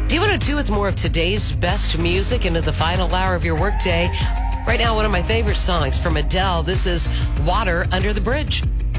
D102 with more of today's best music into the final hour of your workday. Right now, one of my favorite songs from Adele. This is Water Under the Bridge.